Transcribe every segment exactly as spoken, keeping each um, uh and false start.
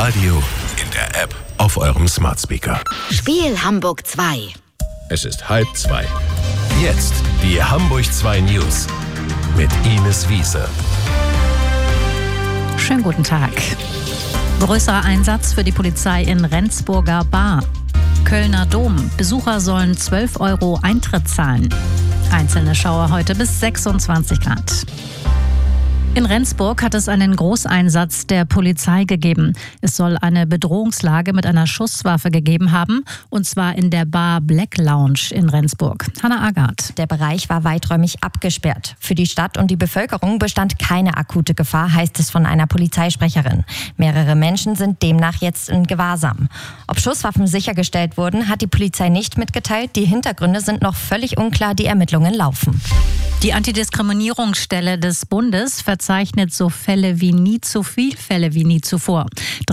Radio, in der App, auf eurem Smart Speaker. Spiel Hamburg zwei. Es ist halb zwei. Jetzt die Hamburg zwei News mit Ines Wiese. Schönen guten Tag. Größerer Einsatz für die Polizei in Rendsburger Bar. Kölner Dom. Besucher sollen zwölf Euro Eintritt zahlen. Einzelne Schauer heute bis sechsundzwanzig Grad. In Rendsburg hat es einen Großeinsatz der Polizei gegeben. Es soll eine Bedrohungslage mit einer Schusswaffe gegeben haben, und zwar in der Bar Black Lounge in Rendsburg. Hannah Agath. Der Bereich war weiträumig abgesperrt. Für die Stadt und die Bevölkerung bestand keine akute Gefahr, heißt es von einer Polizeisprecherin. Mehrere Menschen sind demnach jetzt in Gewahrsam. Ob Schusswaffen sichergestellt wurden, hat die Polizei nicht mitgeteilt. Die Hintergründe sind noch völlig unklar, die Ermittlungen laufen. Die Antidiskriminierungsstelle des Bundes verzeichnet so Fälle wie nie zu viel Fälle wie nie zuvor.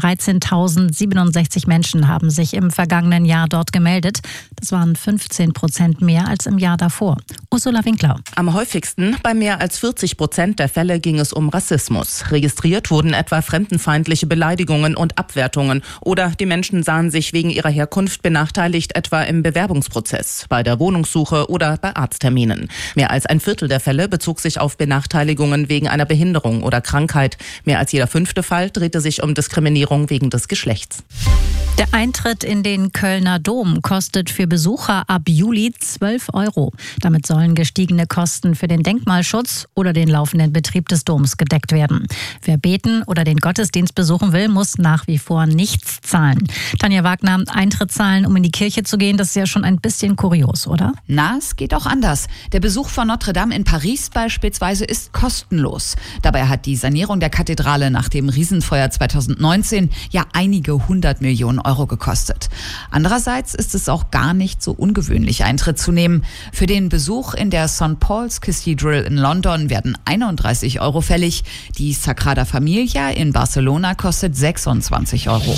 dreizehntausendsiebenundsechzig Menschen haben sich im vergangenen Jahr dort gemeldet. Das waren fünfzehn Prozent mehr als im Jahr davor. Ursula Winkler. Am häufigsten, bei mehr als vierzig Prozent der Fälle, ging es um Rassismus. Registriert wurden etwa fremdenfeindliche Beleidigungen und Abwertungen. Oder die Menschen sahen sich wegen ihrer Herkunft benachteiligt, etwa im Bewerbungsprozess, bei der Wohnungssuche oder bei Arztterminen. Mehr als ein Viertel der Fälle bezog sich auf Benachteiligungen wegen einer Behinderung oder Krankheit. Mehr als jeder fünfte Fall drehte sich um Diskriminierung wegen des Geschlechts. Der Eintritt in den Kölner Dom kostet für Besucher ab Juli zwölf Euro. Damit sollen gestiegene Kosten für den Denkmalschutz oder den laufenden Betrieb des Doms gedeckt werden. Wer beten oder den Gottesdienst besuchen will, muss nach wie vor nichts zahlen. Tanja Wagner, Eintritt zahlen, um in die Kirche zu gehen, das ist ja schon ein bisschen kurios, oder? Na, es geht auch anders. Der Besuch von Notre Dame in Paris beispielsweise ist kostenlos. Dabei hat die Sanierung der Kathedrale nach dem Riesenfeuer zweitausendneunzehn ja einige hundert Millionen Euro gekostet. Andererseits ist es auch gar nicht so ungewöhnlich, Eintritt zu nehmen. Für den Besuch in der Sankt Paul's Cathedral in London werden einunddreißig Euro fällig. Die Sagrada Familia in Barcelona kostet sechsundzwanzig Euro.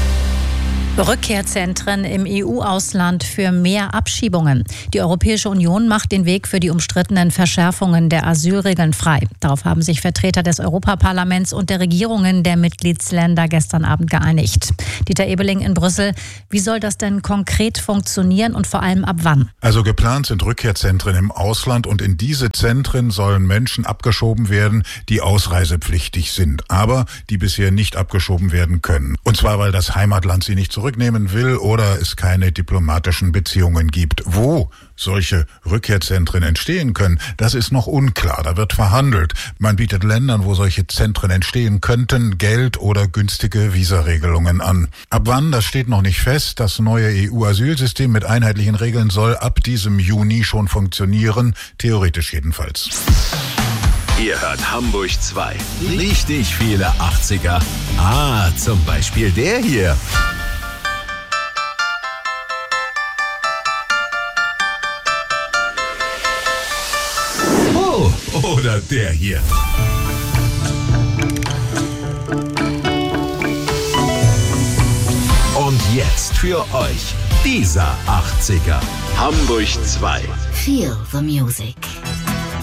Rückkehrzentren im E U-Ausland für mehr Abschiebungen. Die Europäische Union macht den Weg für die umstrittenen Verschärfungen der Asylregeln frei. Darauf haben sich Vertreter des Europaparlaments und der Regierungen der Mitgliedsländer gestern Abend geeinigt. Dieter Ebeling in Brüssel. Wie soll das denn konkret funktionieren und vor allem ab wann? Also geplant sind Rückkehrzentren im Ausland, und in diese Zentren sollen Menschen abgeschoben werden, die ausreisepflichtig sind, aber die bisher nicht abgeschoben werden können. Und zwar, weil das Heimatland sie nicht zurücknehmen will oder es keine diplomatischen Beziehungen gibt. Wo solche Rückkehrzentren entstehen können, das ist noch unklar. Da wird verhandelt. Man bietet Ländern, wo solche Zentren entstehen könnten, Geld oder günstige Visaregelungen an. Ab wann, das steht noch nicht fest. Das neue E U-Asylsystem mit einheitlichen Regeln soll ab diesem Juni schon funktionieren, theoretisch jedenfalls. Ihr hört Hamburg zwei. Richtig viele achtziger. Ah, zum Beispiel der hier. Oh, oder der hier. Und jetzt für euch dieser achtziger. Hamburg zwei. Feel the music.